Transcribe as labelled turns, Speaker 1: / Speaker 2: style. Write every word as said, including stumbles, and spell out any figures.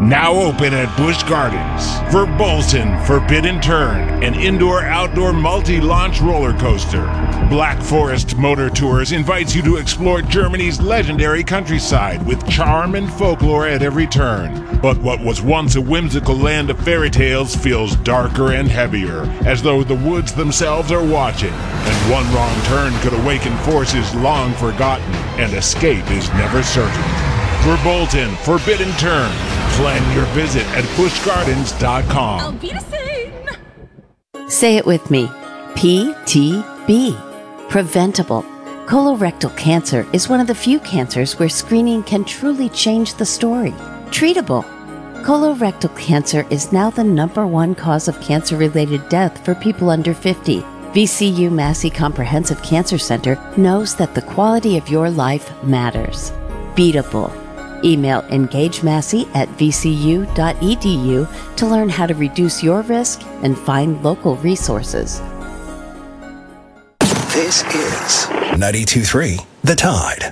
Speaker 1: Now open at Busch Gardens. Verbolten Forbidden Turn, an indoor-outdoor multi-launch roller coaster. Black Forest Motor Tours invites you to explore Germany's legendary countryside with charm and folklore at every turn. But what was once a whimsical land of fairy tales feels darker and heavier, as though the woods themselves are watching. And one wrong turn could awaken forces long forgotten, and escape is never certain. Verbolten Forbidden Turn. Plan your visit at busch gardens dot com.
Speaker 2: I'll be the same.
Speaker 3: Say it with me. P T B. Preventable. Colorectal cancer is one of the few cancers where screening can truly change the story. Treatable. Colorectal cancer is now the number one cause of cancer-related death for people under fifty. V C U Massey Comprehensive Cancer Center knows that the quality of your life matters. Beatable. Email engagemassey at v c u dot e d u to learn how to reduce your risk and find local resources.
Speaker 4: This is ninety-two point three The Tide.